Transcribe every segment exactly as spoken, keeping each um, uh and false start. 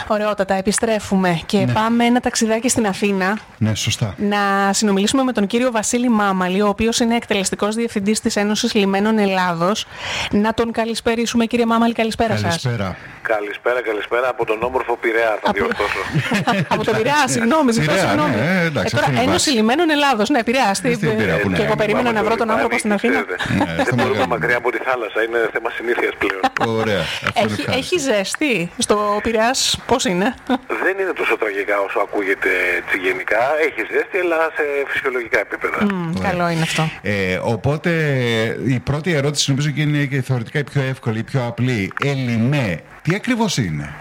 Ωραιότατα, επιστρέφουμε και ναι. πάμε ένα ταξιδάκι στην Αθήνα. Ναι, σωστά. Να συνομιλήσουμε με τον κύριο Βασίλη Μάμαλη, ο οποίος είναι εκτελεστικός διευθυντής της Ένωσης Λιμένων Ελλάδος. Να τον καλησπερίσουμε, κύριε Μάμαλη, καλησπέρα σας. Καλησπέρα. Καλησπέρα, καλησπέρα από τον όμορφο Πειραιά, θα διορθώσω. Από τον Πειραιά, συγγνώμη, ζητώ συγγνώμη. Ναι, εντάξει, ε, τώρα, Ένωση Λιμένων Ελλάδος, ναι, Πειραιά. Και εγώ περίμενα να βρω τον άνθρωπο στην Αθήνα. Δεν μπορούμε μακριά από τη θάλασσα, είναι θέμα συνήθειας πλέον. Ωραία. Έχει ζέστη στο Πειραιάς, πώς είναι? Δεν είναι τόσο τραγικά όσο ακούγεται έτσι γενικά. Έχει ζέστη, αλλά σε φυσιολογικά επίπεδα. Mm, καλό είναι αυτό. Ε, οπότε η πρώτη ερώτηση νομίζω και είναι και θεωρητικά η πιο εύκολη, η πιο απλή. Ελιμέ, τι ακριβώς είναι?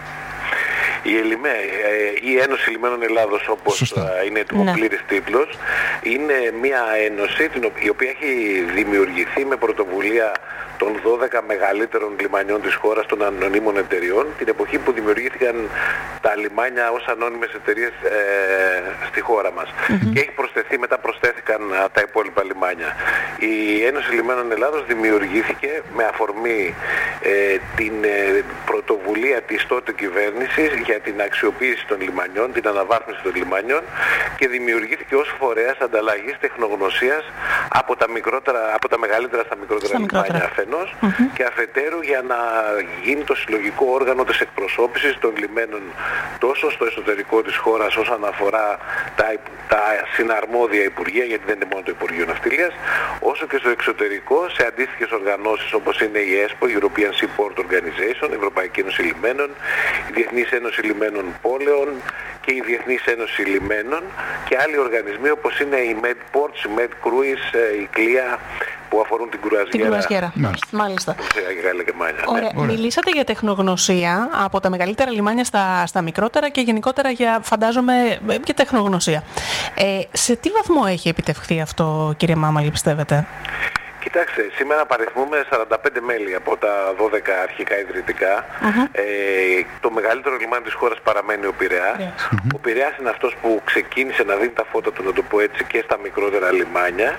Η ΕΛΙΜΕ, η Ένωση Λιμένων Ελλάδος, όπως Σωστά. είναι ο ναι. πλήρης τίτλος, είναι μια ένωση η οποία έχει δημιουργηθεί με πρωτοβουλία των δώδεκα μεγαλύτερων λιμανιών της χώρας, των ανωνύμων εταιριών, την εποχή που δημιουργήθηκαν τα λιμάνια ως ανώνυμες εταιρείες ε, στη χώρα μας. Mm-hmm. Και έχει προσθεθεί, μετά προσθέθηκαν α, τα υπόλοιπα λιμάνια. Η Ένωση Λιμένων Ελλάδος δημιουργήθηκε με αφορμή ε, την ε, πρωτοβουλία της τότε κυβέρνησης για την αξιοποίηση των λιμανιών, την αναβάθμιση των λιμανιών, και δημιουργήθηκε ως φορέας ανταλλαγής τεχνογνωσίας από τα, μικρότερα, από τα μεγαλύτερα στα μικρότερα στα λιμάνια μικρότερα. αφενός mm-hmm. και αφετέρου για να γίνει το συλλογικό όργανο της εκπροσώπησης των λιμένων τόσο στο εσωτερικό της χώρας όσον αφορά τα, τα συναρμόδια υπουργεία, γιατί δεν είναι μόνο το Υπουργείο Ναυτιλίας, όσο και στο εξωτερικό σε αντίστοιχες οργανώσεις όπως είναι η ΕΣΠΟ, European Seaport Organization, η Ευρωπαϊκή Ένωση Λιμένων, η Διεθνής Ένωση Λιμένων Πόλεων και η Διεθνής Ένωση Λιμένων και άλλοι οργανισμοί όπως είναι η MedPorts, η MedCruise, η Κλία, που αφορούν την κουραζιέρα. Την κουραζιέρα. Μάλιστα. Ωραία. Ωραία. Μιλήσατε για τεχνογνωσία από τα μεγαλύτερα λιμάνια στα, στα μικρότερα και γενικότερα για, φαντάζομαι, και τεχνογνωσία. Ε, σε τι βαθμό έχει επιτευχθεί αυτό, κύριε Μάμαλη, πιστεύετε? Κοιτάξτε, σήμερα παριθμούμε σαράντα πέντε μέλη από τα δώδεκα αρχικά ιδρυτικά. Mm-hmm. Ε, το μεγαλύτερο λιμάνι της χώρας παραμένει ο Πειραιάς. Yeah. Mm-hmm. Ο Πειραιάς είναι αυτός που ξεκίνησε να δίνει τα φώτα του, να το πω έτσι, και στα μικρότερα λιμάνια.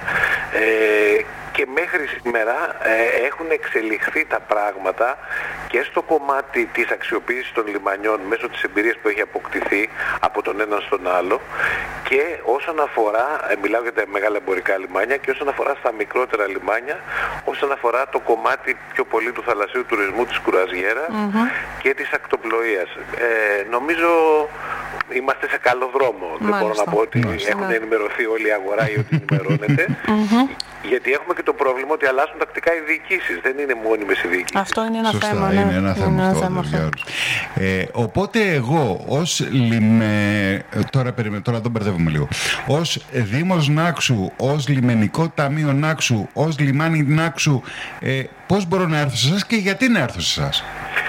Ε, και μέχρι σήμερα ε, έχουν εξελιχθεί τα πράγματα και στο κομμάτι της αξιοποίησης των λιμανιών μέσω της εμπειρίας που έχει αποκτηθεί από τον έναν στον άλλο, και όσον αφορά, ε, μιλάω για τα μεγάλα εμπορικά λιμάνια, και όσον αφορά στα μικρότερα λιμάνια, όσον αφορά το κομμάτι πιο πολύ του θαλασσίου τουρισμού, της κουραζιέρας mm-hmm. και της ακτοπλοείας. Ε, νομίζω είμαστε σε καλό δρόμο. Μάλιστα. Δεν μπορώ να πω ότι Μάλιστα. έχουν ενημερωθεί όλη η αγορά ή ότι ενημερώνεται. Mm-hmm. Γιατί έχουμε και το πρόβλημα ότι αλλάζουν τακτικά οι διοικήσεις. Δεν είναι μόνιμες οι διοικήσεις. Αυτό είναι ένα Σωστά, θέμα. Είναι ναι. ένα θέμα, είναι αυτό, θέμα αυτό. Ε, οπότε εγώ ως λιμε... τώρα, περιμέ... τώρα τον μπερδεύουμε λίγο. Ως Δήμος Νάξου, ως Λιμενικό Ταμείο Νάξου, ως Λιμάνι Νάξου, ε, πώς μπορώ να έρθω σε εσάς και γιατί να έρθω σε εσάς?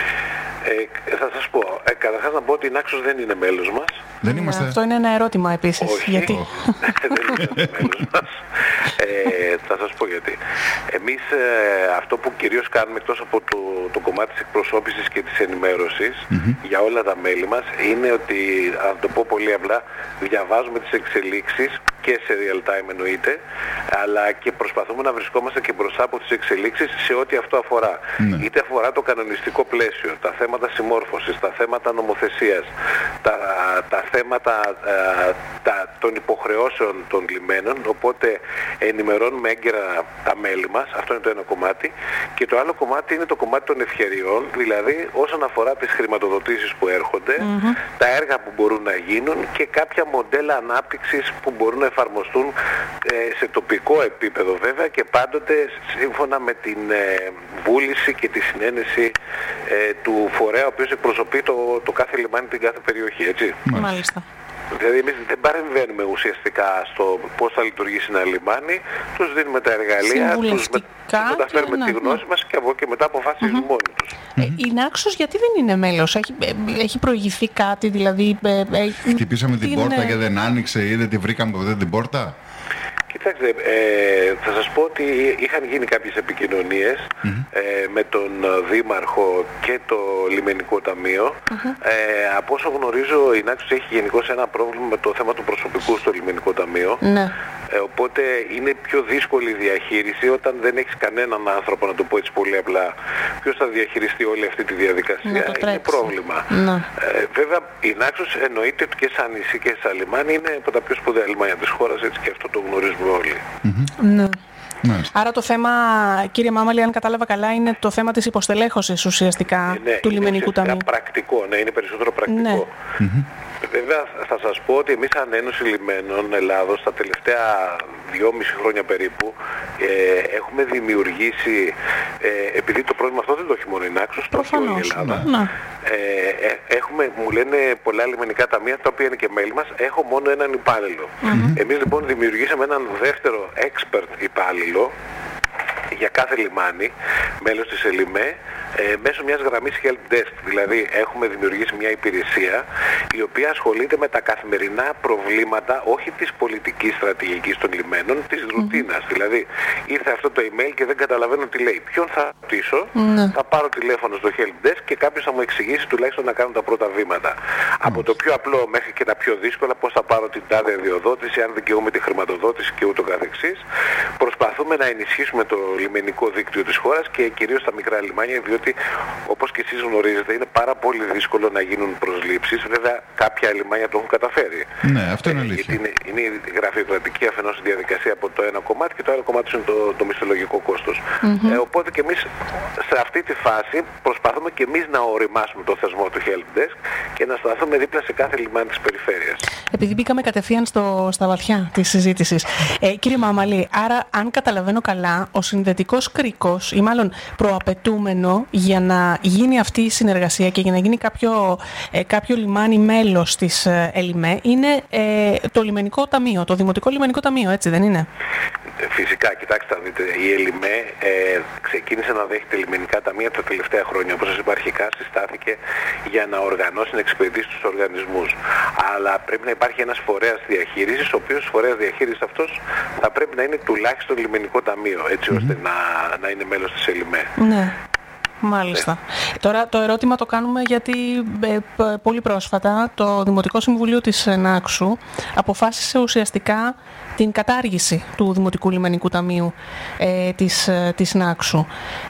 Ε, θα σας πω. Ε, καταρχάς να πω ότι η Νάξος δεν είναι μέλος μας. Δεν είμαστε. Αυτό είναι ένα ερώτημα επίσης. Όχι. Γιατί? δεν είναι μέλος μας. Ε, θα σας πω γιατί. Εμείς ε, αυτό που κυρίως κάνουμε, εκτός από το, το κομμάτι της εκπροσώπησης και της ενημέρωσης mm-hmm. για όλα τα μέλη μας, είναι ότι, αν το πω πολύ απλά, διαβάζουμε τις εξελίξεις και σε real time εννοείται, αλλά και προσπαθούμε να βρισκόμαστε και μπροστά από τις εξελίξεις σε ό,τι αυτό αφορά. Mm. Είτε αφορά το κανονιστικό πλαίσιο, τα θέματα συμμόρφωσης, τα θέματα νομοθεσίας, τα, τα θέματα α, τα, των υποχρεώσεων των λιμένων, οπότε ενημερώνουμε έγκαιρα τα μέλη μας, αυτό είναι το ένα κομμάτι, και το άλλο κομμάτι είναι το κομμάτι των ευκαιριών, δηλαδή όσον αφορά τις χρηματοδοτήσεις που έρχονται, mm-hmm. τα έργα που μπορούν να γίνουν και κάποια μοντέλα ανάπτυξης που μπορούν να εφαρμοστούν ε, σε τοπικό επίπεδο βέβαια, και πάντοτε σύμφωνα με την ε, βούληση και τη συνένεση ε, του φορέα ο οποίος εκπροσωπεί το, το κάθε λιμάνι, την κάθε περιοχή, έτσι. Μάλιστα. Δηλαδή εμείς δεν παρεμβαίνουμε ουσιαστικά στο πώς θα λειτουργήσει ένα λιμάνι, τους δίνουμε τα εργαλεία, τους μεταφέρουμε τη γνώση μας και από εκεί μετά αποφασίζουν mm-hmm. μόνοι τους. Ε, η Νάξος γιατί δεν είναι μέλος? Έχει, έχει προηγηθεί κάτι, δηλαδή... Ε, ε, Χτυπήσαμε την πόρτα είναι... και δεν άνοιξε ή δεν τη βρήκαμε ποτέ την πόρτα? Κοιτάξτε, ε, θα σας πω ότι είχαν γίνει κάποιες επικοινωνίες mm-hmm. ε, με τον Δήμαρχο και το Λιμενικό Ταμείο. Mm-hmm. Ε, από όσο γνωρίζω, η Νάξος έχει γενικώς ένα πρόβλημα με το θέμα του προσωπικού στο Λιμενικό Ταμείο. Mm-hmm. Ε, οπότε είναι πιο δύσκολη η διαχείριση όταν δεν έχεις κανέναν άνθρωπο, να το πω έτσι πολύ απλά. Ποιος θα διαχειριστεί όλη αυτή τη διαδικασία, είναι πρόβλημα. Ναι. Ε, βέβαια η Νάξος εννοείται ότι και σαν νησί και σαν λιμάνι είναι από τα πιο σπουδαία λιμάνια της χώρας, έτσι, και αυτό το γνωρίζουμε όλοι. Mm-hmm. Ναι. Ναι. Άρα το θέμα, κύριε Μάμαλη, αν κατάλαβα καλά, είναι το θέμα της υποστελέχωσης ουσιαστικά ναι, του λιμενικού ταμείου. Είναι πρακτικό, ναι, είναι περισσότερο πρακτικό. Ναι. Mm-hmm. Βέβαια θα σας πω ότι εμείς σαν Ένωση Λιμένων Ελλάδος τα τελευταία δυόμιση χρόνια περίπου ε, έχουμε δημιουργήσει, ε, επειδή το πρόβλημα αυτό δεν το έχει μόνο η Νάξος, το έχει όλη η Ελλάδα. Ναι. Ε, ε, έχουμε, μου λένε πολλά λιμενικά ταμεία, τα οποία είναι και μέλη μας, έχω μόνο έναν υπάλληλο. Mm-hmm. Εμείς λοιπόν δημιουργήσαμε έναν δεύτερο expert υπάλληλο για κάθε λιμάνι, μέλος της ΕΛΙΜΕ, ε, μέσω μιας γραμμής help desk. Δηλαδή έχουμε δημιουργήσει μια υπηρεσία η οποία ασχολείται με τα καθημερινά προβλήματα, όχι της πολιτικής στρατηγικής των λιμένων, της ρουτίνας. Mm-hmm. Δηλαδή ήρθε αυτό το email και δεν καταλαβαίνω τι λέει. Ποιον θα ρωτήσω, mm-hmm. θα πάρω τηλέφωνο στο help desk και κάποιος θα μου εξηγήσει τουλάχιστον να κάνω τα πρώτα βήματα. Mm-hmm. Από το πιο απλό μέχρι και τα πιο δύσκολα, πώς θα πάρω την τάδε αδειοδότηση, αν δικαιούμαι τη χρηματοδότηση και ούτω καθεξής. Προσπαθούμε να ενισχύσουμε το λιμενικό δίκτυο της χώρας και κυρίως τα μικρά λιμάνια, διότι όπως και εσείς γνωρίζετε είναι πάρα πολύ δύσκολο να γίνουν προσλήψεις. Βέβαια κάποια λιμάνια το έχουν καταφέρει. Ναι, αυτό είναι αλήθεια. Ε, είναι, είναι η γραφειοκρατική αφενός η διαδικασία από το ένα κομμάτι και το άλλο κομμάτι είναι το, το μισθολογικό κόστος. Mm-hmm. Ε, οπότε και εμείς σε αυτή τη φάση προσπαθούμε και εμείς να οριμάσουμε το θεσμό του Help Desk και να σταθούμε δίπλα σε κάθε λιμάνι της περιφέρειας. Επειδή μπήκαμε κατευθείαν στο, στα βαθιά της συζήτησης. Ε, κύριε Μάμαλη, άρα αν καταλαβαίνω καλά, ο συνδετικός κρίκος ή μάλλον προαπαιτούμενο για να γίνει αυτή η συνεργασία και για να γίνει κάποιο, ε, κάποιο λιμάνι μέλος της ε, ΕΛΙΜΕ είναι ε, το λιμενικό ταμείο, το Δημοτικό Λιμενικό Ταμείο, έτσι δεν είναι? Φυσικά, κοιτάξτε να δείτε, η ΕΛΙΜΕ ε, ξεκίνησε να δέχεται λιμενικά ταμεία τα τελευταία χρόνια. Όπως σας είπα αρχικά, συστάθηκε για να οργανώσει, να εξυπηρετήσει τους οργανισμούς. Αλλά πρέπει να υπάρχει ένας φορέας διαχείρισης, ο οποίος φορέας διαχείρισης αυτός θα πρέπει να είναι τουλάχιστον λιμενικό ταμείο, έτσι mm-hmm. ώστε να, να είναι μέλος της ΕΛΙΜΕ. Ναι. Μάλιστα. Ναι. Τώρα το ερώτημα το κάνουμε γιατί ε, πολύ πρόσφατα το Δημοτικό Συμβουλίο της Νάξου αποφάσισε ουσιαστικά την κατάργηση του Δημοτικού Λιμενικού Ταμείου ε, της, ε, της Νάξου.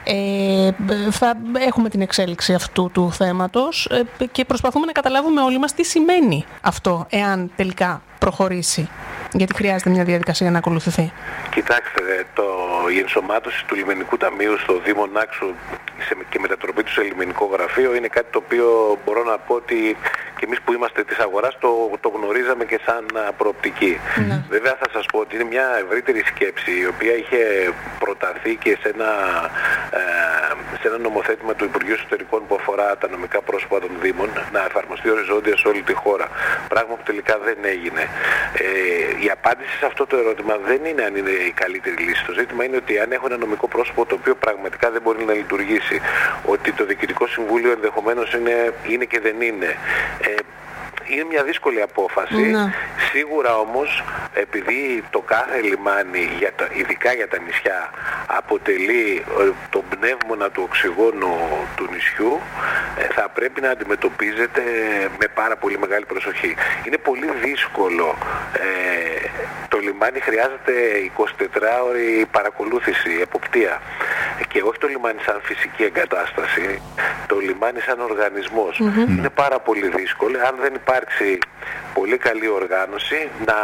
Ε, θα έχουμε την εξέλιξη αυτού του θέματος ε, και προσπαθούμε να καταλάβουμε όλοι μας τι σημαίνει αυτό εάν τελικά προχωρήσει. Γιατί χρειάζεται μια διαδικασία να ακολουθηθεί. Κοιτάξτε, το, η ενσωμάτωση του Λιμενικού Ταμείου στο Δήμο Νάξου και μετατροπή του σε λιμενικό γραφείο είναι κάτι το οποίο μπορώ να πω ότι και εμείς που είμαστε της αγοράς το, το γνωρίζαμε και σαν προοπτική. Mm. Βέβαια θα σας πω ότι είναι μια ευρύτερη σκέψη η οποία είχε προταθεί και σε ένα, ε, σε ένα νομοθέτημα του Υπουργείου Εσωτερικών που αφορά τα νομικά πρόσωπα των Δήμων να εφαρμοστεί οριζόντια σε όλη τη χώρα. Πράγμα που τελικά δεν έγινε. Ε, η απάντηση σε αυτό το ερώτημα δεν είναι αν είναι η καλύτερη λύση. Το ζήτημα είναι ότι αν έχω ένα νομικό πρόσωπο το οποίο πραγματικά δεν μπορεί να λειτουργήσει, ότι το Διοικητικό Συμβούλιο ενδεχομένως είναι, είναι και δεν είναι. Ε, είναι μια δύσκολη απόφαση. Ναι. Σίγουρα όμως, επειδή το κάθε λιμάνι, για τα, ειδικά για τα νησιά, αποτελεί τον πνεύμονα του οξυγόνου του νησιού, θα πρέπει να αντιμετωπίζεται με πάρα πολύ μεγάλη προσοχή. Είναι πολύ δύσκολο. Ε, το λιμάνι χρειάζεται εικοσιτετράωρη παρακολούθηση, εποπτεία. Και όχι το λιμάνι σαν φυσική εγκατάσταση, το λιμάνι σαν οργανισμός. Mm-hmm. Είναι πάρα πολύ δύσκολο. Αν δεν υπάρξει πολύ καλή οργάνωση, να,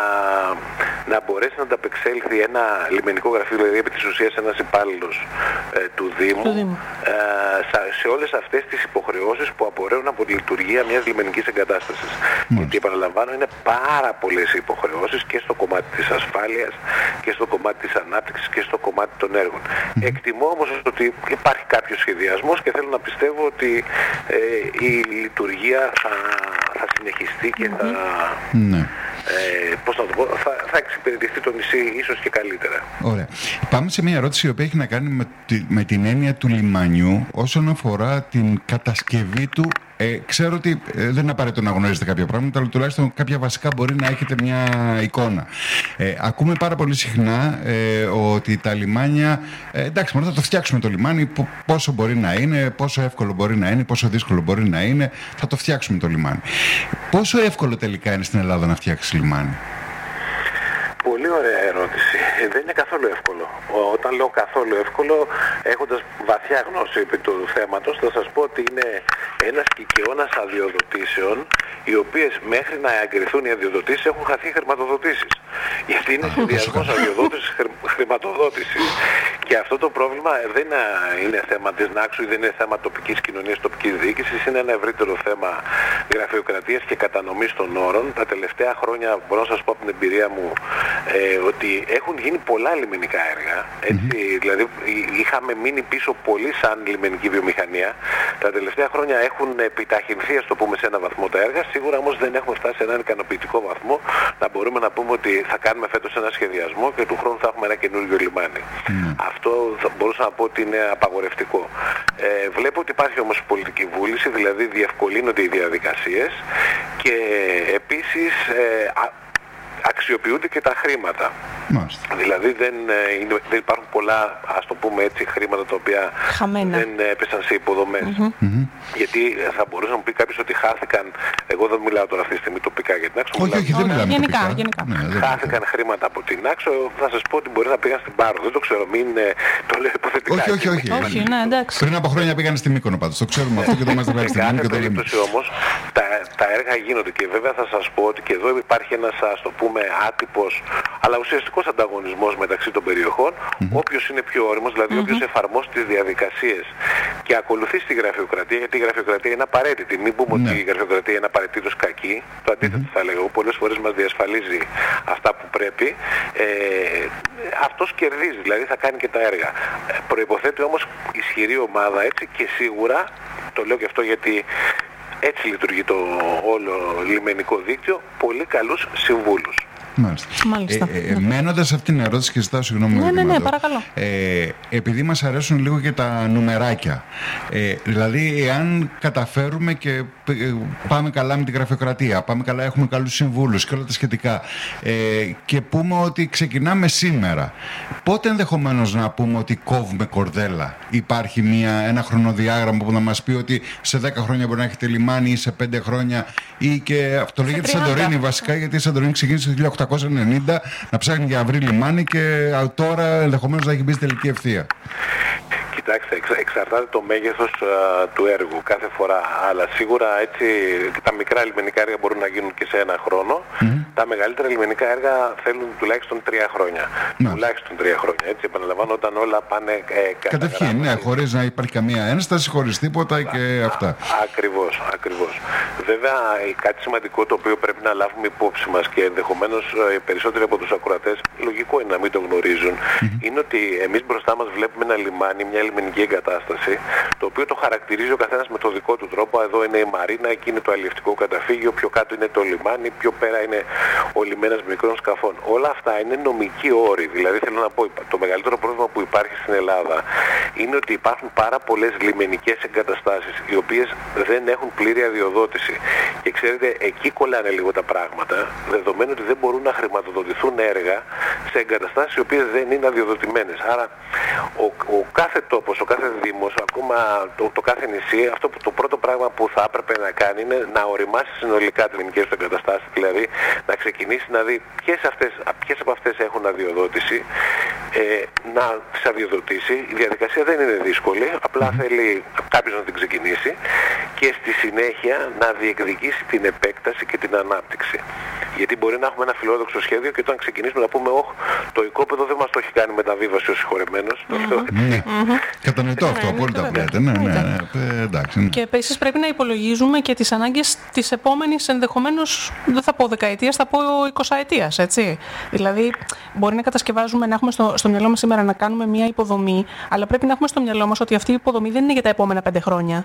να μπορέσει να ανταπεξέλθει ένα λιμενικό γραφείο, δηλαδή επί της ουσίας ένας υπάλληλος ε, του Δήμου, ε, σε όλες αυτές τις υποχρεώσεις που απορρέουν από τη λειτουργία μιας λιμενικής εγκατάστασης. Mm. Γιατί επαναλαμβάνω, είναι πάρα πολλές υποχρεώσεις και στο κομμάτι της ασφάλειας και στο κομμάτι της ανάπτυξης και στο κομμάτι των έργων. Mm. Εκτιμώ όμως ότι υπάρχει κάποιος σχεδιασμός και θέλω να πιστεύω ότι ε, η λειτουργία θα, θα συνεχιστεί και θα... Ναι. Ε, πώς να το πω, θα, θα εξυπηρετηθεί το νησί ίσως και καλύτερα. Ωραία. Πάμε σε μια ερώτηση η οποία έχει να κάνει με, τη, με την έννοια του λιμανιού όσον αφορά την κατασκευή του. Ε, ξέρω ότι ε, δεν είναι απαραίτητο να γνωρίζετε κάποια πράγματα, αλλά τουλάχιστον κάποια βασικά μπορεί να έχετε μια εικόνα. Ε, ακούμε πάρα πολύ συχνά ε, ότι τα λιμάνια, ε, εντάξει, μόνο θα το φτιάξουμε το λιμάνι, πόσο μπορεί να είναι, πόσο εύκολο μπορεί να είναι, πόσο δύσκολο μπορεί να είναι, θα το φτιάξουμε το λιμάνι. Πόσο εύκολο τελικά είναι στην Ελλάδα να φτιάξει λιμάνι? Πολύ ωραία ερώτηση. δεν είναι καθόλου εύκολο. Όταν λέω καθόλου εύκολο, έχοντας βαθιά γνώση επί του θέματος, θα σας πω ότι είναι ένας κικαιώνας αδειοδοτήσεων, οι οποίες μέχρι να εγκριθούν οι αδειοδοτήσεις έχουν χαθεί χρηματοδοτήσεις. Γιατί είναι συνδυασμός αδειοδότησης χρηματοδότησης. Και αυτό το πρόβλημα δεν είναι θέμα της ΝΑΚΣΟΥ ή δεν είναι θέμα τοπικής κοινωνίας, τοπικής διοίκησης, είναι ένα ευρύτερο θέμα γραφειοκρατίας και κατανομής των όρων. Τα τελευταία χρόνια μπορώ να σας πω από την εμπειρία μου ε, ότι έχουν γίνει πολλά λιμενικά έργα. Έτσι, mm-hmm. Δηλαδή είχαμε μείνει πίσω πολύ σαν λιμενική βιομηχανία. Τα τελευταία χρόνια έχουν επιταχυνθεί, ας το πούμε, σε ένα βαθμό τα έργα. Σίγουρα όμως δεν έχουμε φτάσει σε έναν ικανοποιητικό βαθμό να μπορούμε να πούμε ότι θα κάνουμε φέτος ένα σχεδιασμό και του χρόνου θα έχουμε ένα καινούργιο λιμάνι. Mm. Αυτό θα μπορούσα να πω ότι είναι απαγορευτικό. Ε, βλέπω ότι υπάρχει όμως πολιτική βούληση, δηλαδή διευκολύνονται οι διαδικασίες και επίσης ε, α, αξιοποιούνται και τα χρήματα. Μάλιστα. Δηλαδή δεν, είναι, δεν υπάρχουν πολλά, ας το πούμε έτσι, χρήματα τα οποία χαμένα. Δεν έπεσαν σε υποδομές. Mm-hmm. Γιατί θα μπορούσε να μου πει κάποιος ότι χάθηκαν, εγώ δεν μιλάω τώρα αυτή τη στιγμή τοπικά για την άξο, όχι, όχι, δεν μιλάμε γενικά, τοπικά. γενικά. Ναι, χάθηκαν χρήματα από την άξο, θα σας πω ότι μπορεί να πήγαν στην Πάρο. Δεν το ξέρω, μην το λέω υποθετικά. Όχι, όχι, όχι. όχι ναι, εντάξει. Πριν από χρόνια πήγαν στη Μύκονο πάντως, το ξέρουμε αυτό και το μας βγάλει στη Μύκονο. Σε κάθε περίπτωση όμως τα, τα έργα γίνονται και βέβαια θα σας πω ότι και εδώ υπάρχει ένας, ας το πούμε, άτυπος αλλά ουσιαστικός ανταγωνισμός μεταξύ των περιοχών. Mm-hmm. Όποιος είναι πιο όριμος, δηλαδή mm-hmm. όποιος εφαρμόσει τις διαδικασίες και ακολουθεί τη γραφειοκρατία, γιατί η γραφειοκρατία είναι απαραίτητη. Μην πούμε mm-hmm. ότι η γραφειοκρατία είναι απαραίτητος κακή. Το αντίθετο mm-hmm. θα λέγω. Πολλές φορές μας διασφαλίζει αυτά που πρέπει. Ε, αυτός κερδίζει, δηλαδή θα κάνει και τα έργα. Προϋποθέτει όμως ισχυρή ομάδα, έτσι, και σίγουρα, το λέω και αυτό γιατί έτσι λειτουργεί το όλο λιμενικό δίκτυο, πολύ καλούς συμβούλους. Μάλιστα. Μάλιστα. Ε, ε, μένοντας σε αυτήν την ερώτηση και ζητάω συγγνώμη. Ναι, ναι, ναι, παρακαλώ. Ε, επειδή μας αρέσουν λίγο και τα νουμεράκια, ε, δηλαδή εάν καταφέρουμε και ε, πάμε καλά με την γραφειοκρατία, πάμε καλά, έχουμε καλούς συμβούλους και όλα τα σχετικά, ε, και πούμε ότι ξεκινάμε σήμερα, πότε ενδεχομένως να πούμε ότι κόβουμε κορδέλα? Υπάρχει μια, ένα χρονοδιάγραμμα που να μας πει ότι σε δέκα χρόνια μπορεί να έχετε λιμάνι ή σε πέντε χρόνια, ή και αυτό λέγεται τη Σαντορίνη βασικά, γιατί η Σαντορίνη ξεκίνησε το χίλια οκτακόσια ενενήντα να ψάχνει για αυρή λιμάνι και τώρα ενδεχομένως να έχει μπει στη τελική ευθεία. Κοιτάξτε, εξ, εξαρτάται το μέγεθος α, του έργου κάθε φορά, αλλά σίγουρα έτσι τα μικρά λιμενικά έργα μπορούν να γίνουν και σε ένα χρόνο. Mm-hmm. Τα μεγαλύτερα λιμενικά έργα θέλουν τουλάχιστον τρία χρόνια. Mm-hmm. Τουλάχιστον τρία χρόνια, έτσι επαναλαμβάνω, όταν όλα πάνε ε, κατευθείαν, ναι, χωρίς να υπάρχει καμία ένσταση, χωρίς τίποτα και α, αυτά. Ακριβώς, ακριβώς. Βέβαια, κάτι σημαντικό το οποίο πρέπει να λάβουμε υπόψη μας και ενδεχομένως οι περισσότεροι από τους ακροατές, λογικό είναι να μην το γνωρίζουν, mm-hmm. είναι ότι εμείς μπροστά μας βλέπουμε ένα λιμάνι, μια λιμενική εγκατάσταση, το οποίο το χαρακτηρίζει ο καθένας με το δικό του τρόπο. Εδώ είναι η μαρίνα, εκεί είναι το αλλιευτικό καταφύγιο, πιο κάτω είναι το λιμάνι, πιο πέρα είναι ο λιμένας μικρών σκαφών. Όλα αυτά είναι νομικοί όροι. Δηλαδή θέλω να πω, το μεγαλύτερο πρόβλημα που υπάρχει στην Ελλάδα είναι ότι υπάρχουν πάρα πολλές λιμενικές εγκαταστάσεις, οι οποίες δεν έχουν πλήρη αδειοδότηση. Και ξέρετε, εκεί κολλάνε λίγο τα πράγματα, δεδομένου ότι δεν μπορούν να χρηματοδοτηθούν έργα σε εγκαταστάσεις οι οποίες δεν είναι αδειοδοτημένες. Άρα ο, ο κάθε τόπος, ο κάθε δήμος, ακόμα το, το κάθε νησί, αυτό που το πρώτο πράγμα που θα έπρεπε να κάνει είναι να οριμάσει συνολικά τις λιμενικές του εγκαταστάσεις, δηλαδή να ξεκινήσει να δει ποιες, αυτές, ποιες από αυτές έχουν αδειοδότηση, ε, να τις αδειοδοτήσει. Η διαδικασία δεν είναι δύσκολη, απλά mm-hmm. θέλει κάποιος να την ξεκινήσει και στη συνέχεια να διεκδικήσει την επέκταση και την ανάπτυξη. Γιατί μπορεί να έχουμε ένα φιλόδοξο σχέδιο και όταν ξεκινήσουμε να πούμε «Ωχ, το οικόπεδο δεν μας το έχει κάνει μεταβίβαση ο συγχωρεμένος». Κατανοητό αυτό, απόλυτα βλέπετε. Ναι, ναι, ναι, εντάξει. Και επίσης πρέπει να υπολογίζουμε και τις ανάγκες της επόμενης, ενδεχομένως, δεν θα πω δεκαετίας, θα πω εικοσαετίας, έτσι. Δηλαδή, μπορεί να κατασκευάζουμε, να έχουμε στο, στο μυαλό μας σήμερα να κάνουμε μια υποδομή, αλλά πρέπει να έχουμε στο μυαλό μας ότι αυτή η υποδομή δεν είναι για τα επόμενα πέντε χρόνια.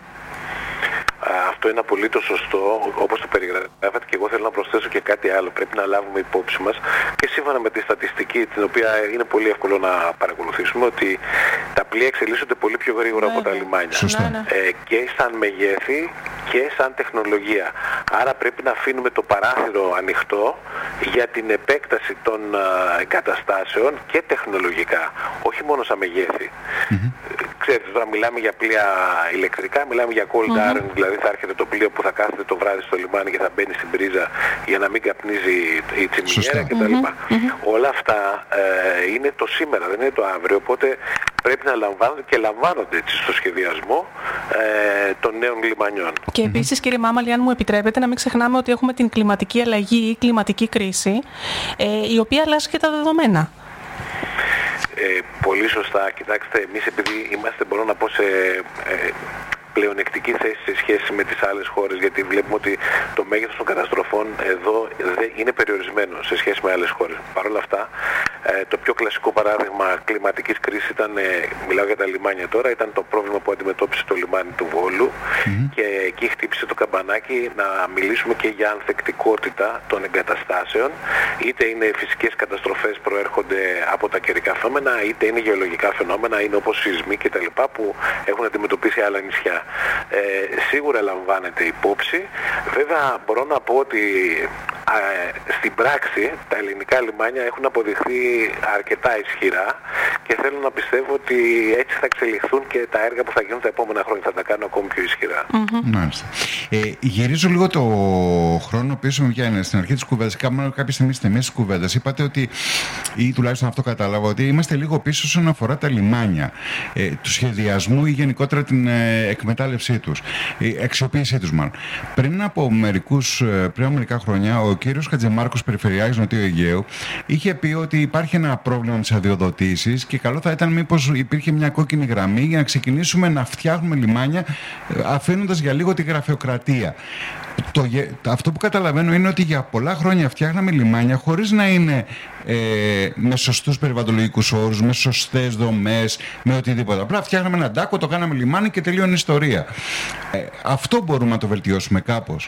Αυτό είναι απολύτως σωστό, όπως το περιγράφετε, και εγώ θέλω να προσθέσω και κάτι άλλο. Πρέπει να λάβουμε υπόψη μας και σύμφωνα με τη στατιστική, την οποία είναι πολύ εύκολο να παρακολουθήσουμε, ότι τα πλοία εξελίσσονται πολύ πιο γρήγορα ναι, από τα λιμάνια. Σωστά. Ε, και σαν μεγέθη και σαν τεχνολογία. Άρα πρέπει να αφήνουμε το παράθυρο ανοιχτό για την επέκταση των εγκαταστάσεων και τεχνολογικά, όχι μόνο σαν μεγέθη. Mm-hmm. ξέρετε, τώρα μιλάμε για πλοία ηλεκτρικά, μιλάμε για cold mm-hmm. iron, δηλαδή θα έρχεται το πλοίο που θα κάθεται το βράδυ στο λιμάνι και θα μπαίνει στην πρίζα για να μην καπνίζει η τσιμινιέρα κτλ. Mm-hmm. Όλα αυτά ε, είναι το σήμερα, δεν είναι το αύριο, οπότε πρέπει να λαμβάνονται και λαμβάνονται έτσι, στο σχεδιασμό ε, των νέων λιμανιών. Και επίσης, κύριε Μάμαλη, αν μου επιτρέπετε, να μην ξεχνάμε ότι έχουμε την κλιματική αλλαγή ή κλιματική κρίση, ε, η οποία αλλάζει και τα δεδομένα. Ε, πολύ σωστά. Κοιτάξτε, εμείς επειδή είμαστε, μπορώ να πω, σε ε, πλεονεκτική θέση σε σχέση με τις άλλες χώρες, γιατί βλέπουμε ότι το μέγεθος των καταστροφών εδώ είναι περιορισμένο σε σχέση με άλλες χώρες. Παρ' όλα αυτά, το πιο κλασικό παράδειγμα κλιματικής κρίσης ήταν, μιλάω για τα λιμάνια τώρα, ήταν το πρόβλημα που αντιμετώπισε το λιμάνι του Βόλου mm-hmm. και εκεί χτύπησε το καμπανάκι να μιλήσουμε και για ανθεκτικότητα των εγκαταστάσεων, είτε είναι φυσικές καταστροφές προέρχονται από τα καιρικά φαινόμενα, είτε είναι γεωλογικά φαινόμενα, είναι όπως σεισμοί κτλ. Που έχουν αντιμετωπίσει άλλα νησιά. Ε, σίγουρα λαμβάνεται υπόψη. Βέβαια μπορώ να πω ότι α, στην πράξη τα ελληνικά λιμάνια έχουν αποδειχθεί αρκετά ισχυρά και θέλω να πιστεύω ότι έτσι θα εξελιχθούν και τα έργα που θα γίνουν τα επόμενα χρόνια, θα τα κάνουν ακόμη πιο ισχυρά. Mm-hmm. Ε, γυρίζω λίγο το χρόνο πίσω, ποια είναι στην αρχή της κουβέντας, κάποια στιγμή στη μέση της κουβέντας είπατε ότι, ή τουλάχιστον αυτό κατάλαβα, ότι είμαστε λίγο πίσω όσον αφορά τα λιμάνια, ε, του σχεδιασμού ή γενικότερα την ε, εκμετάλλευσή τους, η αξιοποίησή τους μάλλον. Πριν από, μερικούς, πριν από μερικά χρόνια, ο κύριος Χατζημάρκος, Περιφερειάρχης Νοτιού Αιγαίου, είχε πει ότι υπάρχει ένα πρόβλημα με τις αδειοδοτήσεις και καλό θα ήταν μήπως υπήρχε μια κόκκινη γραμμή για να ξεκινήσουμε να φτιάχνουμε λιμάνια, αφήνοντας για λίγο τη γραφειοκρατία. Το, αυτό που καταλαβαίνω είναι ότι για πολλά χρόνια φτιάχναμε λιμάνια χωρίς να είναι ε, με σωστούς περιβαλλοντολογικούς όρους, με σωστές δομές, με οτιδήποτε. Απλά φτιάχναμε έναν τάκο, το κάναμε λιμάνι και τελείωνε η ιστορία. Ε, αυτό μπορούμε να το βελτιώσουμε κάπως.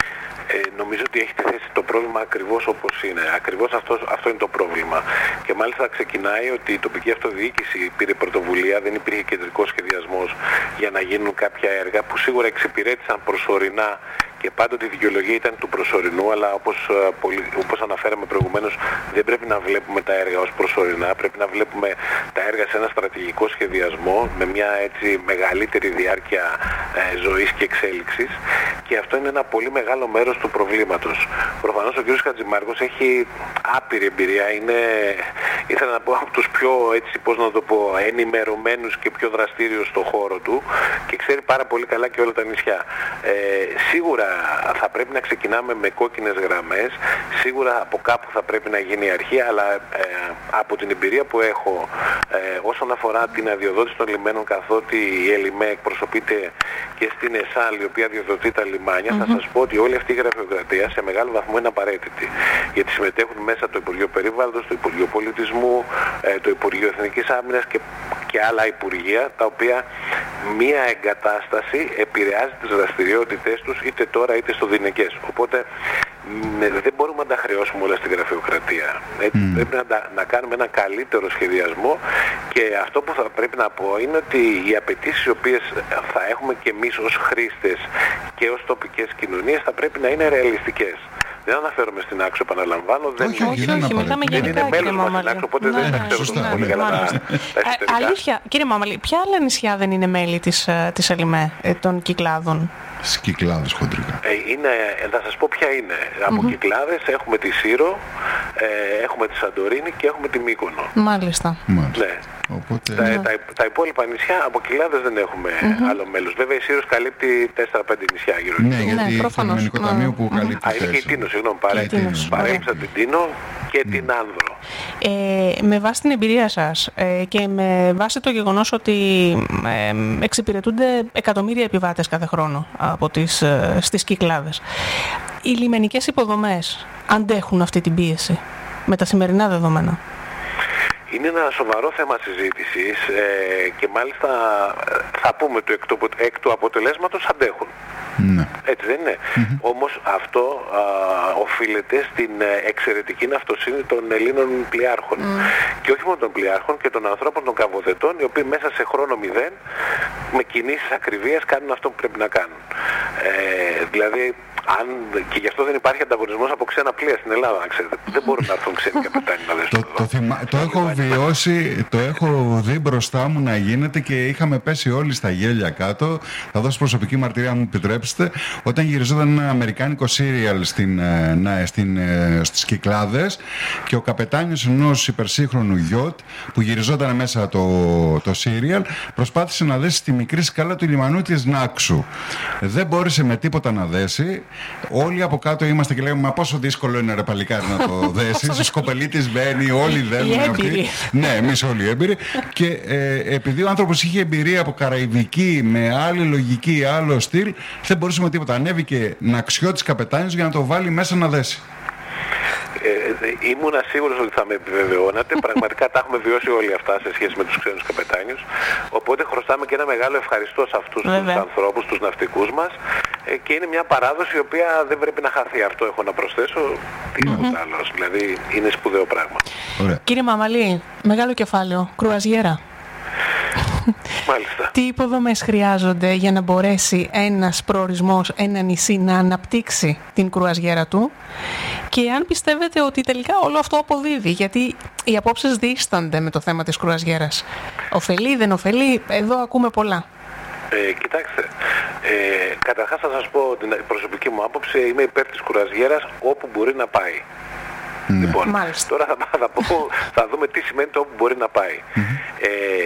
Ε, νομίζω ότι έχετε θέσει το πρόβλημα ακριβώς όπως είναι. Ακριβώς αυτό, αυτό είναι το πρόβλημα. Και μάλιστα ξεκινάει ότι η τοπική αυτοδιοίκηση πήρε πρωτοβουλία, δεν υπήρχε κεντρικός σχεδιασμός για να γίνουν κάποια έργα που σίγουρα εξυπηρέτησαν προσωρινά και πάντοτε η δικαιολογία ήταν του προσωρινού, αλλά όπως, όπως αναφέραμε προηγουμένως, δεν πρέπει να βλέπουμε τα έργα ως προσωρινά, πρέπει να βλέπουμε τα έργα σε ένα στρατηγικό σχεδιασμό με μια έτσι μεγαλύτερη διάρκεια ε, ζωής και εξέλιξης, και αυτό είναι ένα πολύ μεγάλο μέρος του προβλήματος. Προφανώς ο κ. Χατζημάρκος έχει άπειρη εμπειρία, είναι, ήθελα να πω, από τους πιο, έτσι, πώς να το πω, ενημερωμένους και πιο δραστήριους στον χώρο του και ξέρει πάρα πολύ καλά και όλα τα νησιά. Ε, σίγουρα θα πρέπει να ξεκινάμε με κόκκινες γραμμές, σίγουρα από κάπου θα πρέπει να γίνει η αρχή, αλλά ε, από την εμπειρία που έχω ε, όσον αφορά την αδειοδότηση των λιμένων, καθότι η ΕΛΙΜΕ εκπροσωπείται και στην ΕΣΑΛ, η οποία αδειοδοτεί τα λιμάνια, mm-hmm. θα σας πω ότι όλη αυτή η γραφειοκρατία σε μεγάλο βαθμό είναι απαραίτητη. Γιατί συμμετέχουν μέσα το Υπουργείο Περιβάλλοντος, το Υπουργείο Πολιτισμού, ε, το Υπουργείο Εθνικής Άμυνας και, και άλλα υπουργεία, τα οποία μία εγκατάσταση επηρεάζει τις δραστηριότητες τους είτε τώρα είτε στο δινεκές. Οπότε με, δεν μπορούμε να τα χρεώσουμε όλα στη γραφειοκρατία. Έτσι, mm. Πρέπει να, να κάνουμε ένα καλύτερο σχεδιασμό, και αυτό που θα πρέπει να πω είναι ότι οι απαιτήσεις οι οποίες θα έχουμε και εμείς ως χρήστες και ως τοπικές κοινωνίες θα πρέπει να είναι ρεαλιστικές. Δεν αναφέρομαι στην Άξο, επαναλαμβάνω. Δεν όχι, όχι, όχι, μιλάμε γενικά, είναι μέλος μας στην Άξο, οπότε ναι, δεν θα ξέρουμε ναι, πολύ καλά τα, τα εσωτερικά. Αλήθεια, κύριε Μάμαλη, ποια άλλα νησιά δεν είναι μέλη της, της ΕΛΙΜΕ, των Κυκλάδων? Στις Κυκλάδες χοντρικά. Ε, είναι, θα σας πω ποια είναι. Mm-hmm. Από Κυκλάδες έχουμε τη Σύρο, ε, έχουμε τη Σαντορίνη και έχουμε τη Μύκονο. Μάλιστα. Μάλιστα. Ναι. Οπότε... Τα, τα, τα υπόλοιπα νησιά, από Κυκλάδες δεν έχουμε mm-hmm. άλλο μέλος. Βέβαια η Σύρος καλύπτει τέσσερα πέντε νησιά γύρω. Ναι, γιατί ναι, το Ελληνικό Ταμείο που καλύπτει. Α, είναι και η Τίνο, συγγνώμη, παρέμψα την Τίνο και την Άνδρο. Ε, με βάση την εμπειρία σας ε, και με βάση το γεγονός ότι ε, εξυπηρετούνται εκατομμύρια επιβάτες κάθε χρόνο από τις, ε, στις Κυκλάδες, οι λιμενικές υποδομές αντέχουν αυτή την πίεση με τα σημερινά δεδομένα? Είναι ένα σοβαρό θέμα συζήτησης ε, και μάλιστα θα πούμε του εκ, εκ του αποτελέσματος αντέχουν. Ναι. Έτσι δεν είναι? Mm-hmm. Όμως αυτό α, οφείλεται στην εξαιρετική ναυτοσύνη των Ελλήνων πλοιάρχων. Mm. Και όχι μόνο των πλοιάρχων, και των ανθρώπων των καβοδετών, οι οποίοι μέσα σε χρόνο μηδέν, με κινήσεις ακριβίας, κάνουν αυτό που πρέπει να κάνουν. Ε, δηλαδή αν, και γι' αυτό δεν υπάρχει ανταγωνισμός από ξένα πλοία στην Ελλάδα, να ξέρετε. Δεν μπορούν να έρθουν ξένοι καπετάνοι να δέσουν. Το, το, θυμα... το έχω βιώσει, το έχω δει μπροστά μου να γίνεται και είχαμε πέσει όλοι στα γέλια κάτω. Θα δώσω προσωπική μαρτυρία, αν μου επιτρέψετε. Όταν γυριζόταν ένα αμερικάνικο σύριαλ στην, να, στην, στις Κυκλάδες και ο καπετάνιος ενός υπερσύγχρονου γιότ που γυριζόταν μέσα το, το σύριαλ προσπάθησε να δέσει τη μικρή σκάλα του λιμανού της Νάξου. Δεν μπόρεσε με τίποτα να δέσει. Όλοι από κάτω είμαστε και λέμε, μα πόσο δύσκολο είναι ρε παλικάρι να το δέσεις. Ο σκοπελίτης μπαίνει, όλοι δένουν αυτοί. Ναι, εμείς όλοι έμπειροι. Και ε, επειδή ο άνθρωπος είχε εμπειρία από καραϊβική με άλλη λογική, άλλο στυλ, δεν μπορούσε με τίποτα. Ανέβηκε ναξιώτης καπετάνιος για να το βάλει μέσα να δέσει. Ε, ήμουνα σίγουρος ότι θα με επιβεβαιώνατε. Πραγματικά τα έχουμε βιώσει όλοι αυτά σε σχέση με τους ξένους καπετάνιους. Οπότε χρωστάμε και ένα μεγάλο ευχαριστώ σε αυτούς τους ανθρώπους, τους ναυτικούς μας. Ε, και είναι μια παράδοση η οποία δεν πρέπει να χαθεί. Αυτό έχω να προσθέσω. Τίποτα mm-hmm. άλλο. Δηλαδή είναι σπουδαίο πράγμα. Ωραία. Κύριε Μαμαλή, μεγάλο κεφάλαιο. Κρουαζιέρα. Μάλιστα. Τι υποδομές χρειάζονται για να μπορέσει ένας προορισμός, ένα νησί να αναπτύξει την κρουαζιέρα του, και αν πιστεύετε ότι τελικά όλο αυτό αποδίδει, γιατί οι απόψεις δίστανται με το θέμα της κρουαζιέρας. Ωφελεί, δεν ωφελεί, εδώ ακούμε πολλά. Ε, κοιτάξτε, ε, καταρχάς θα σας πω την προσωπική μου άποψη, είμαι υπέρ της κρουαζιέρας όπου μπορεί να πάει. Mm. Λοιπόν, μάλιστα. Τώρα θα, θα, πω, θα δούμε τι σημαίνει το όπου μπορεί να πάει. Mm-hmm. Ε,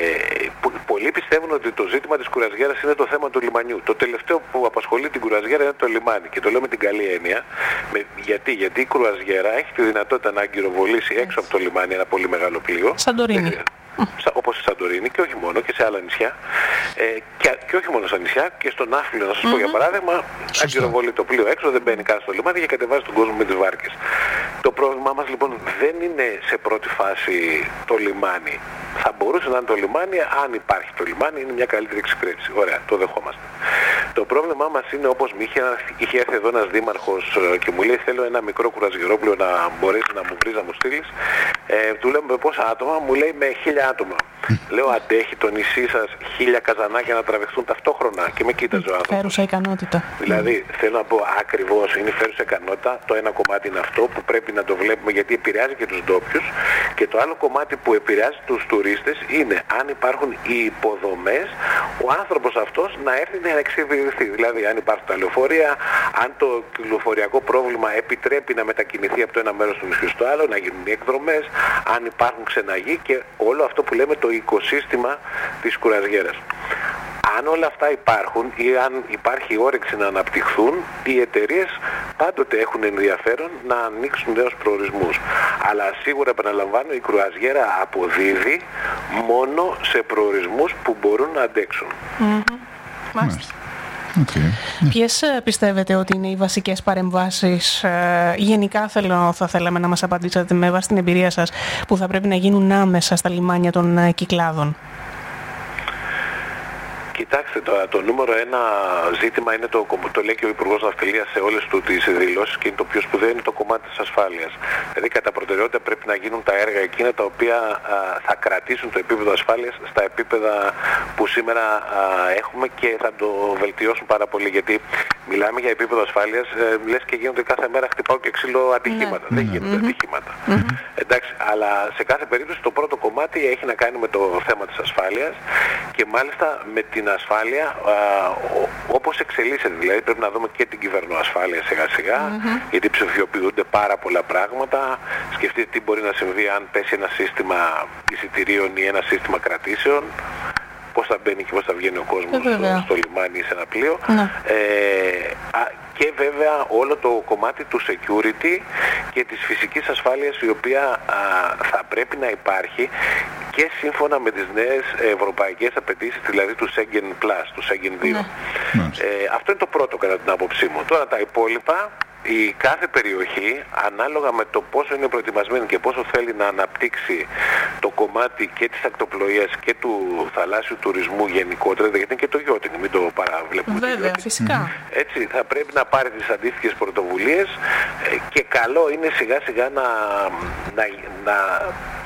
πο, πολλοί πιστεύουν ότι το ζήτημα της κουραζιέρας είναι το θέμα του λιμανιού. Το τελευταίο που απασχολεί την κουραζιέρα είναι το λιμάνι, και το λέω με την καλή έννοια. Με, γιατί, γιατί η κουραζιέρα έχει τη δυνατότητα να αγκυροβολήσει έξω από το λιμάνι ένα πολύ μεγάλο πλοίο. Σαντορίνη. Όπως η Σαντορίνη, και όχι μόνο, και σε άλλα νησιά. Ε, και, και όχι μόνο στα νησιά, και στον Άφλιο, να σας mm-hmm. πω για παράδειγμα, αγκυροβολεί το πλοίο έξω, δεν μπαίνει καν στο λιμάνι και κατεβάζει τον κόσμο με τις βάρκες. Το πρόβλημά μας λοιπόν δεν είναι σε πρώτη φάση το λιμάνι. Θα μπορούσε να είναι το λιμάνι, αν υπάρχει το λιμάνι, είναι μια καλύτερη εξυπηρέτηση. Ωραία, το δεχόμαστε. Το πρόβλημά μας είναι, όπως μου είχε, είχε έρθει εδώ ένας δήμαρχος και μου λέει, θέλω ένα μικρό κουραζιερόπλοιο να μπορέσει να μου βρεις, να μου στείλεις. Ε, του λέω με πόσα άτομα, μου λέει με χίλια άτομα. Λέω, αντέχει το νησί σας χίλια καζανάκια να τραβηχθούν ταυτόχρονα? Και με κοίταζε ο άνθρωπος. Φέρουσα ικανότητα. Δηλαδή, θέλω να πω ακριβώς, είναι φέρουσα ικανότητα. Το ένα κομμάτι είναι αυτό που πρέπει να το βλέπουμε, γιατί επηρεάζει και τους ντόπιους. Και το άλλο κομμάτι που επηρεάζει τους τουρίστες είναι αν υπάρχουν οι υποδομές, ο άνθρωπος αυτός να έρθει να εξυπηρετηθεί. Δηλαδή, αν υπάρχουν τα λεωφορεία, αν το λεωφοριακό πρόβλημα επιτρέπει να μετακινηθεί από το ένα μέρος του νησιού στο άλλο, να γίνουν οι εκδρομές, αν υπάρχουν ξεναγοί και όλο αυτό που λέμε το οικοσύστημα της κουραζιέρας. Αν όλα αυτά υπάρχουν ή αν υπάρχει όρεξη να αναπτυχθούν, οι εταιρείες πάντοτε έχουν ενδιαφέρον να ανοίξουν νέους προορισμούς. Αλλά σίγουρα, επαναλαμβάνω, η κρουαζιέρα αποδίδει μόνο σε προορισμούς που μπορούν να αντέξουν. Mm-hmm. Μάλιστα. Okay. Ποιες πιστεύετε ότι είναι οι βασικές παρεμβάσεις, ε, γενικά θέλω, θα θέλαμε να μας απαντήσετε με βάση την εμπειρία σας, που θα πρέπει να γίνουν άμεσα στα λιμάνια των ε, Κυκλάδων? Κοιτάξτε, το, το νούμερο ένα ζήτημα είναι το, το λέει και ο Υπουργός Ναυτιλίας σε όλες του τις δηλώσεις, και είναι το πιο σπουδαίο, είναι το κομμάτι της ασφάλειας. Δηλαδή, κατά προτεραιότητα πρέπει να γίνουν τα έργα εκείνα τα οποία α, θα κρατήσουν το επίπεδο ασφάλειας στα επίπεδα που σήμερα α, έχουμε, και θα το βελτιώσουν πάρα πολύ. Γιατί μιλάμε για επίπεδο ασφάλειας, ε, λες και γίνονται κάθε μέρα χτυπάω και ξύλο ατυχήματα. Mm. Δεν γίνονται mm-hmm. ατυχήματα. Mm-hmm. Εντάξει, αλλά σε κάθε περίπτωση το πρώτο κομμάτι έχει να κάνει με το θέμα της ασφάλειας, και μάλιστα με την ασφάλεια α, ο, όπως εξελίσσεται. Δηλαδή πρέπει να δούμε και την κυβερνοασφάλεια σιγά σιγά, mm-hmm. γιατί ψηφιοποιούνται πάρα πολλά πράγματα. Σκεφτείτε τι μπορεί να συμβεί αν πέσει ένα σύστημα εισιτηρίων ή ένα σύστημα κρατήσεων, πώς θα μπαίνει και πώς θα βγαίνει ο κόσμος στο, στο λιμάνι ή σε ένα πλοίο. Mm-hmm. Ε, α, και βέβαια όλο το κομμάτι του security και της φυσικής ασφάλειας, η οποία α, θα πρέπει να υπάρχει και σύμφωνα με τις νέες ευρωπαϊκές απαιτήσεις, δηλαδή του Schengen Plus, του Schengen δύο. Mm. Ε, αυτό είναι το πρώτο κατά την άποψή μου. Τώρα τα υπόλοιπα, η κάθε περιοχή, ανάλογα με το πόσο είναι προετοιμασμένη και πόσο θέλει να αναπτύξει το κομμάτι και της ακτοπλοείας και του θαλάσσιου τουρισμού γενικότερα, γιατί είναι και το γιώτινγκ, μην το παραβλέπουμε. Βέβαια, φυσικά. Έτσι, θα πρέπει να πάρει τις αντίστοιχες πρωτοβουλίες, και καλό είναι σιγά σιγά να, να, να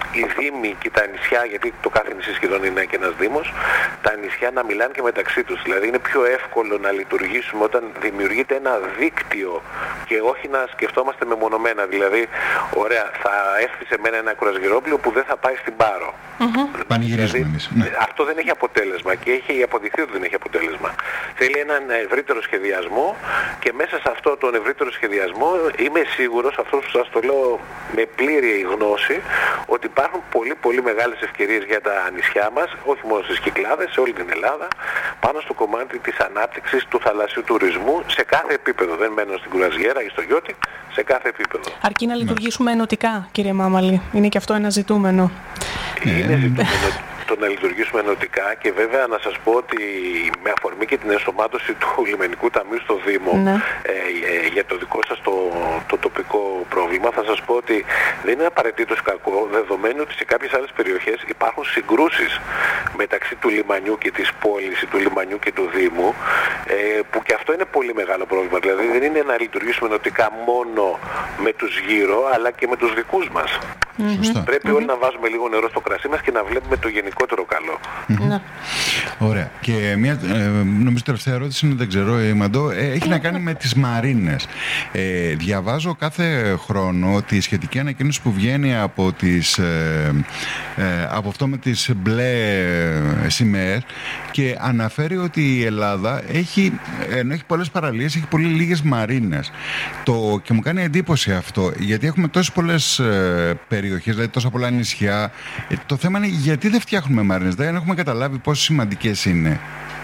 οι δήμοι και τα νησιά, γιατί το κάθε νησί σχεδόν είναι και ένας δήμος, τα νησιά να μιλάνε και μεταξύ τους. Δηλαδή είναι πιο εύκολο να λειτουργήσουμε όταν δημιουργείται ένα δίκτυο και όχι να σκεφτόμαστε μεμονωμένα. Δηλαδή, ωραία, θα έρθει σε μένα ένα κουρασγερόπλοιο που δεν θα πάει στην Πάρο. Mm-hmm. Πανηγυρίζουμε δηλαδή, εμείς. Ναι. Αυτό δεν έχει αποτέλεσμα και έχει αποδειχθεί ότι δεν έχει αποτέλεσμα. Θέλει έναν ευρύτερο σχεδιασμό και μέσα σε αυτό τον ευρύτερο σχεδιασμό είμαι σίγουρος, αυτό που σας το λέω με πλήρη γνώση, ότι υπάρχουν πολύ πολύ μεγάλες ευκαιρίες για τα νησιά μας, όχι μόνο στις Κυκλάδες, σε όλη την Ελλάδα, πάνω στο κομμάτι της ανάπτυξης του θαλασσιού τουρισμού σε κάθε επίπεδο. Δεν μένω στην κουραζιέρα ή στο γιότι, σε κάθε επίπεδο. Αρκεί να λειτουργήσουμε ενωτικά, κύριε Μάμαλη. Είναι και αυτό ένα ζητούμενο. Είναι ζητούμενο το να λειτουργήσουμε ενωτικά και βέβαια να σας πω ότι με αφορμή και την ενσωμάτωση του Λιμενικού Ταμείου στο Δήμο, ναι. ε, ε, για το δικό σας το, το τοπικό πρόβλημα, θα σας πω ότι δεν είναι απαραίτητος κακό, δεδομένου ότι σε κάποιες άλλες περιοχές υπάρχουν συγκρούσεις μεταξύ του λιμανιού και της πόλης, του λιμανιού και του Δήμου, ε, που και αυτό είναι πολύ μεγάλο πρόβλημα. Δηλαδή δεν είναι να λειτουργήσουμε ενωτικά μόνο με τους γύρω, αλλά και με τους δικούς μας. Mm-hmm. Πρέπει mm-hmm. όλοι να βάζουμε λίγο νερό στο κρασί μας και να βλέπουμε το γενικότερο καλό. Mm-hmm. Mm-hmm. Ωραία. Και μια ε, νομίζω τελευταία ερώτηση, δεν ξέρω, ε, Μαντώ, ε, έχει να κάνει με τις μαρίνες. Ε, διαβάζω κάθε χρόνο τη σχετική ανακοίνωση που βγαίνει από, τις, ε, ε, από αυτό με τις μπλε σημαίες και αναφέρει ότι η Ελλάδα έχει, ενώ έχει πολλές παραλίες, έχει πολύ λίγες μαρίνες. Το, και μου κάνει εντύπωση αυτό, γιατί έχουμε τόσες πολλές ε, περιοχές, δηλαδή τόσα πολλά νησιά. Ε, το θέμα είναι γιατί δεν φτιάχνουμε μαρίνες, δεν έχουμε καταλάβει πόσο σημαντικές είναι.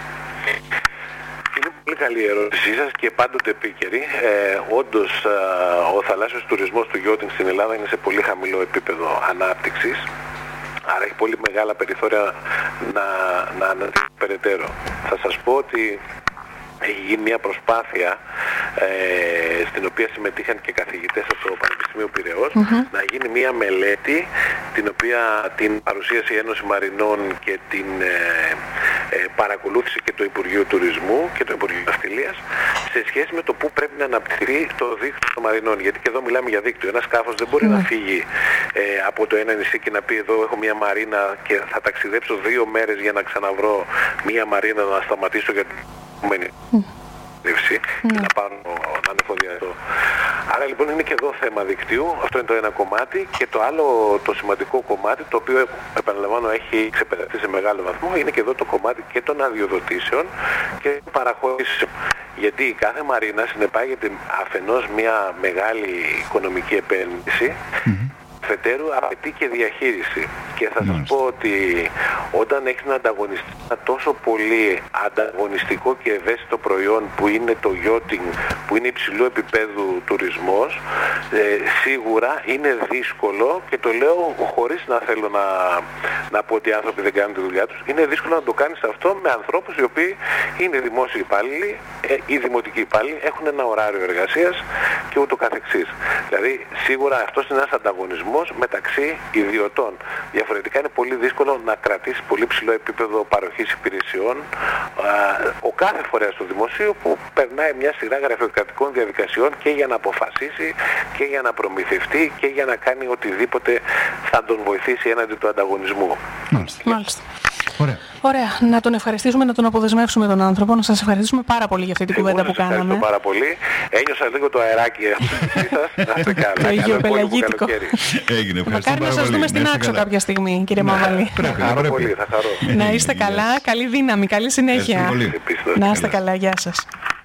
Είναι πολύ καλή η ερώτησή σας και πάντοτε επίκαιρη. Ε, όντως ε, ο θαλάσσιος τουρισμός του γιότινγκ στην Ελλάδα είναι σε πολύ χαμηλό επίπεδο ανάπτυξης. Άρα έχει πολύ μεγάλα περιθώρια να, να αναπτύξει περαιτέρω. Θα σας πω ότι έχει γίνει μια προσπάθεια ε, στην οποία συμμετείχαν και καθηγητές από το Πανεπιστήμιο Πειραιώς, mm-hmm. να γίνει μια μελέτη την οποία την παρουσίασε η Ένωση Μαρινών και την ε, ε, παρακολούθησε και το Υπουργείο Τουρισμού και το Υπουργείο Ναυτιλίας σε σχέση με το πού πρέπει να αναπτυχθεί το δίκτυο των Μαρινών. Γιατί και εδώ μιλάμε για δίκτυο. Ένα σκάφος δεν μπορεί mm-hmm. να φύγει ε, από το ένα νησί και να πει εδώ έχω μια μαρίνα και θα ταξιδέψω δύο μέρες για να ξαναβρω μια μαρίνα να σταματήσω για Mm. και να πάρω να ανεφοδιαστώ. Άρα λοιπόν είναι και εδώ θέμα δικτύου, αυτό είναι το ένα κομμάτι, και το άλλο το σημαντικό κομμάτι, το οποίο επαναλαμβάνω έχει ξεπεραστεί σε μεγάλο βαθμό, είναι και εδώ το κομμάτι και των αδειοδοτήσεων και των παραχωρήσεων. Γιατί κάθε μαρίνα συνεπάγεται αφενός μια μεγάλη οικονομική επένδυση, mm-hmm. αφετέρου απαιτεί και διαχείριση. Και θα σας πω ότι όταν έχεις να ανταγωνιστεί ένα τόσο πολύ ανταγωνιστικό και ευαίσθητο προϊόν που είναι το yachting, που είναι υψηλού επίπεδου τουρισμός, ε, σίγουρα είναι δύσκολο, και το λέω χωρίς να θέλω να, να πω ότι οι άνθρωποι δεν κάνουν τη δουλειά τους, είναι δύσκολο να το κάνεις αυτό με ανθρώπους οι οποίοι είναι δημόσιοι υπάλληλοι ε, ή δημοτικοί υπάλληλοι, έχουν ένα ωράριο εργασίας και ούτω καθεξής. Δηλαδή σίγουρα αυτός είναι ένας ανταγωνισμός μεταξύ ιδιωτών. Διαφορετικά είναι πολύ δύσκολο να κρατήσει πολύ ψηλό επίπεδο παροχής υπηρεσιών ο κάθε φορέας του δημοσίου, που περνάει μια σειρά γραφειοκρατικών διαδικασιών και για να αποφασίσει και για να προμηθευτεί και για να κάνει οτιδήποτε θα τον βοηθήσει έναντι του ανταγωνισμού. Μάλιστα. Μάλιστα. Ωραία. Ωραία. Να τον ευχαριστήσουμε, να τον αποδεσμεύσουμε τον άνθρωπο. Να σας ευχαριστήσουμε πάρα πολύ για αυτή την κουβέντα που κάναμε. Ευχαριστώ πάρα πολύ. Ένιωσα λίγο το αεράκι σας. Να είστε καλά. Το Αγιοπελαγίτικο. Έγινε. Μακάρι να σας δούμε στην Άξο κάποια στιγμή, κύριε Μάμαλη. Θα χαρώ πολύ. Θα χαρώ. Να είστε καλά. Καλή δύναμη. Καλή συνέχεια. Να είστε καλά. Γεια σας.